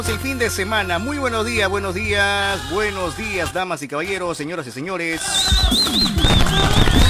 El fin de semana, muy buenos días, damas y caballeros, señoras y señores.